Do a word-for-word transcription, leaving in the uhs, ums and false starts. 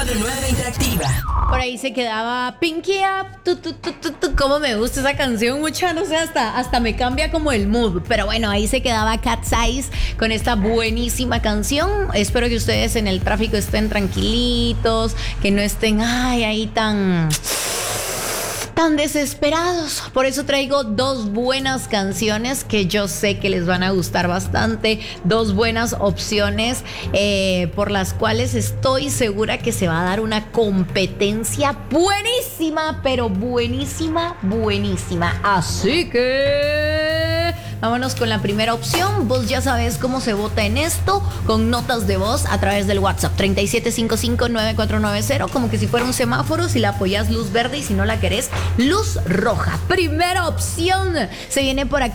cuatro nueve Interactiva. Por ahí se quedaba Pinky Up. Tu, tu, tu, tu, tu. Cómo me gusta esa canción, mucha, no sé, hasta, hasta me cambia como el mood. Pero bueno, ahí se quedaba Cat's Eyes con esta buenísima canción. Espero que ustedes en el tráfico estén tranquilitos, que no estén ay, ahí tan... tan desesperados. Por eso traigo dos buenas canciones que yo sé que les van a gustar bastante. Dos buenas opciones eh, por las cuales estoy segura que se va a dar una competencia buenísima, pero buenísima, buenísima. Así que vámonos con la primera opción. Vos ya sabes cómo se vota en esto, con notas de voz a través del WhatsApp treinta y siete cincuenta y cinco nueve cuatro nueve cero, como que si fuera un semáforo. Si la apoyas, luz verde, y si no la querés, luz roja. Primera opción se viene por acá.